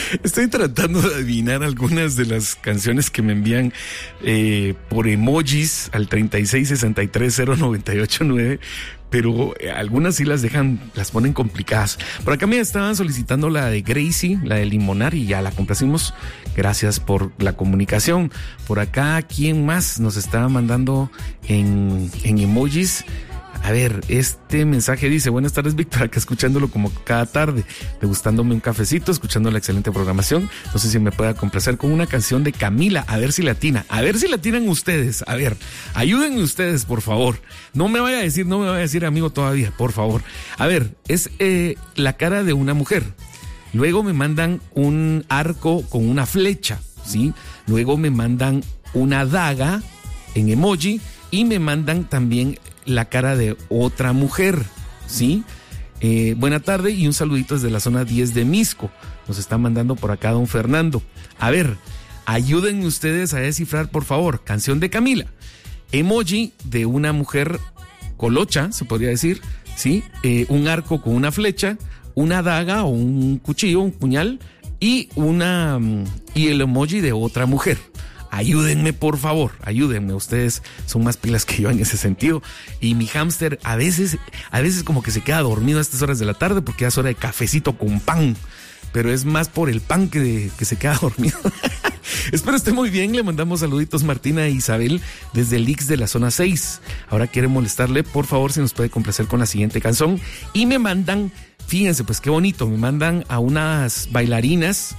Estoy tratando de adivinar algunas de las canciones que me envían por emojis al 36630989, pero algunas sí las ponen complicadas. Por acá me estaban solicitando la de Gracie, la de Limonar, y ya la complacimos. Gracias por la comunicación. Por acá, ¿quién más nos está mandando en emojis? A ver, este mensaje dice: buenas tardes, Víctor, acá escuchándolo como cada tarde, degustándome un cafecito, escuchando la excelente programación. No sé si me pueda complacer con una canción de Camila, a ver si latina. A ver si latinan ustedes. A ver, ayúdenme ustedes, por favor. No me vaya a decir amigo todavía, por favor. A ver, es la cara de una mujer. Luego me mandan un arco con una flecha, ¿sí? Luego me mandan una daga en emoji y me mandan también la cara de otra mujer, ¿sí? Buena tarde y un saludito desde la zona 10 de Misco. Nos está mandando por acá don Fernando. A ver, ayúdenme ustedes a descifrar, por favor. Canción de Camila. Emoji de una mujer colocha, se podría decir, ¿sí? Un arco con una flecha, una daga o un cuchillo, un puñal y el emoji de otra mujer. Ayúdenme, por favor, ayúdenme. Ustedes son más pilas que yo en ese sentido. Y mi hámster a veces como que se queda dormido a estas horas de la tarde porque ya es hora de cafecito con pan. Pero es más por el pan que se queda dormido. Espero esté muy bien. Le mandamos saluditos Martina e Isabel desde el Ix de la zona 6. Ahora quiere molestarle, por favor, si nos puede complacer con la siguiente canción. Y me mandan, fíjense, pues qué bonito, me mandan a unas bailarinas,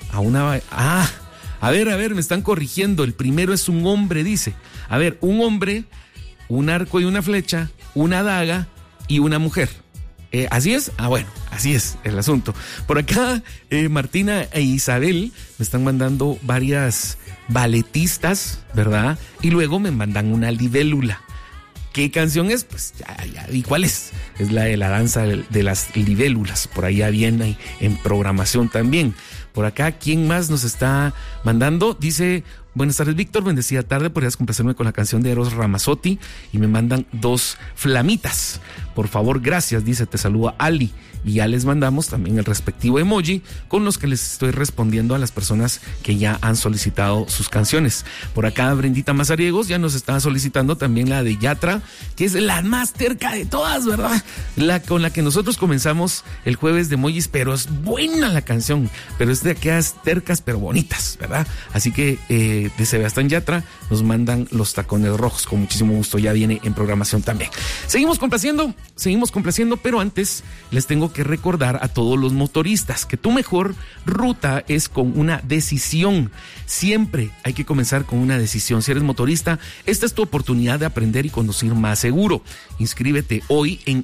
a ver, me están corrigiendo. El primero es un hombre, dice. A ver, un hombre, un arco y una flecha, una daga y una mujer. ¿Así es? Bueno, así es el asunto. Por acá, Martina e Isabel me están mandando varias balletistas, ¿verdad? Y luego me mandan una libélula. ¿Qué canción es? Pues ya vi cuál es. Es la de la danza de las libélulas. Por ahí ya viene en programación también. Por acá, ¿quién más nos está mandando? Dice: buenas tardes, Víctor, bendecida tarde, podrías complacerme con la canción de Eros Ramazzotti. Y me mandan 2 flamitas. Por favor, gracias, dice, te saluda Ali. Y ya les mandamos también el respectivo emoji con los que les estoy respondiendo a las personas que ya han solicitado sus canciones. Por acá, Brendita Mazariegos ya nos está solicitando también la de Yatra, que es la más terca de todas, ¿verdad? La con la que nosotros comenzamos el jueves de emojis, pero es buena la canción, pero es de aquellas tercas pero bonitas, ¿verdad? Así que de Sebastián Yatra nos mandan los tacones rojos, con muchísimo gusto, ya viene en programación también. Seguimos complaciendo, pero antes les tengo que recordar a todos los motoristas que tu mejor ruta es con una decisión. Siempre hay que comenzar con una decisión. Si eres motorista, esta es tu oportunidad de aprender y conducir más seguro. Inscríbete hoy en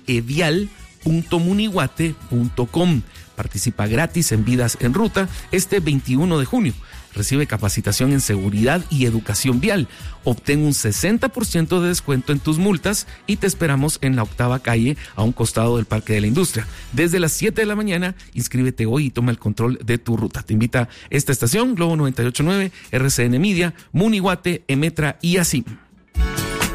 evial.munihuate.com. Participa gratis en Vidas en Ruta este 21 de junio. Recibe capacitación en seguridad y educación vial. Obtén un 60% de descuento en tus multas y te esperamos en la 8ª calle a un costado del Parque de la Industria. Desde las 7 de la mañana, inscríbete hoy y toma el control de tu ruta. Te invita esta estación, Globo 98.9, RCN Media, Munihuate, Emetra y ASIM.